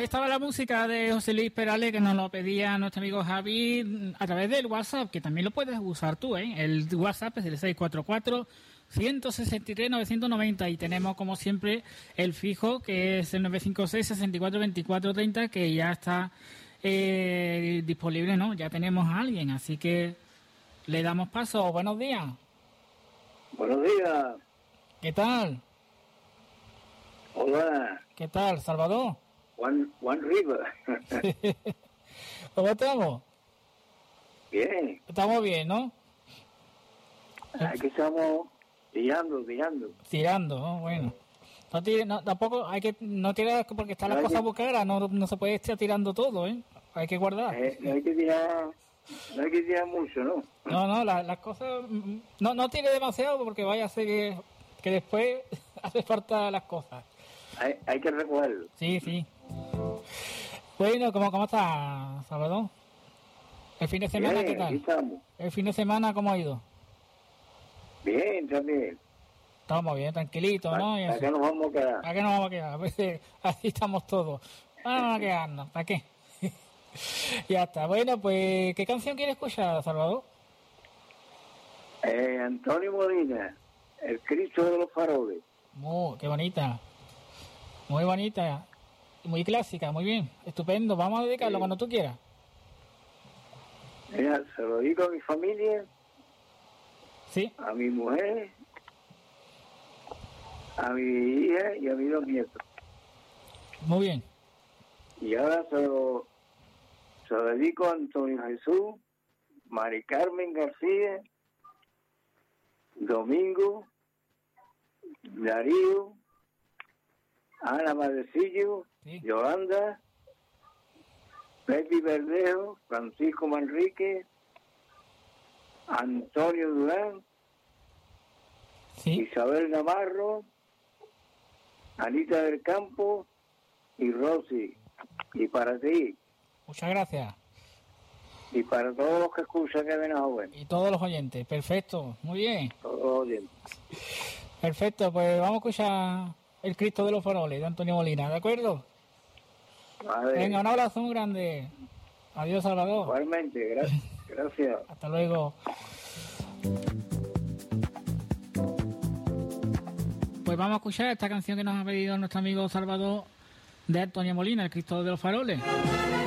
estaba la música de José Luis Perales, que nos lo pedía nuestro amigo Javi a través del WhatsApp, que también lo puedes usar tú, ¿eh? El WhatsApp es el 644-163-990 y tenemos, como siempre, el fijo, que es el 956-64-24-30, que ya está disponible, ¿no? Ya tenemos a alguien, así que le damos paso. Buenos días. Buenos días. ¿Qué tal? Hola. ¿Qué tal, Salvador? Juan Riva. ¿Cómo estamos? Bien. Estamos bien, ¿no? Aquí estamos tirando. Tirando, ¿no? Bueno. Tampoco hay que no tirar porque están las cosas buscadas, no se puede estar tirando todo, ¿eh? Hay que guardar. No hay que tirar mucho, ¿no? No, las cosas no tire demasiado porque vaya a ser que después hace falta las cosas. Hay que recogerlo. Sí. Bueno, ¿cómo está, Salvador? ¿El fin de semana bien, qué tal? Aquí estamos. ¿El fin de semana cómo ha ido? Bien, también. Estamos bien, tranquilitos, ¿no? ¿Para qué nos vamos a quedar? ¿Para qué nos vamos a quedar? Pues, así estamos todos. Vamos a quedarnos, ¿para qué? Ya está. Bueno, pues, ¿qué canción quieres escuchar, Salvador? Antonio Molina, El Cristo de los Faroles. Qué bonita. Muy bonita. Muy clásica, muy bien. Estupendo. Vamos a dedicarlo cuando tú quieras. Mira, se lo digo a mi familia, Sí. a mi mujer, a mi hija y a mis 2 nietos. Muy bien. Y ahora se lo dedico a Antonio Jesús, Mari Carmen García, Domingo, Darío, Ana Madecillo, Sí. Yolanda, Pepi Verdejo, Francisco Manrique, Antonio Durán, Sí. Isabel Navarro, Anita del Campo y Rosy. Y para ti, Muchas gracias. y para todos los que escuchan que ven a joven, Y todos los oyentes. Perfecto. Muy bien. todos los oyentes. Perfecto. Pues vamos a escuchar El Cristo de los Faroles de Antonio Molina. ¿De acuerdo? Vale. Venga, un abrazo muy grande. Adiós, Salvador. Igualmente, gracias. Hasta luego. Pues vamos a escuchar esta canción que nos ha pedido nuestro amigo Salvador de Antonio Molina, El Cristo de los Faroles.